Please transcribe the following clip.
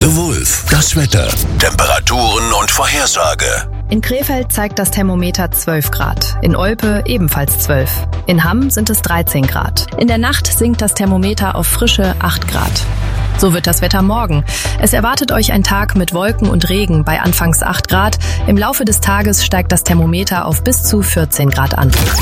The Wolf. Das Wetter, Temperaturen und Vorhersage. In Krefeld zeigt das Thermometer 12 Grad, in Olpe ebenfalls 12. In Hamm sind es 13 Grad. In der Nacht sinkt das Thermometer auf frische 8 Grad. So wird das Wetter morgen. Es erwartet euch ein Tag mit Wolken und Regen bei anfangs 8 Grad. Im Laufe des Tages steigt das Thermometer auf bis zu 14 Grad an.